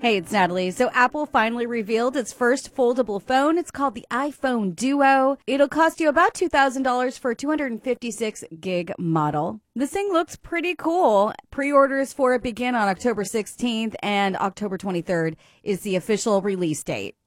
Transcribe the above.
Hey, it's Natalie. So Apple finally revealed its first foldable phone. It's called the iPhone Duo. It'll cost you about $2,000 for a 256 gig model. This thing looks pretty cool. Pre-orders for it begin on October 16th, and October 23rd is the official release date.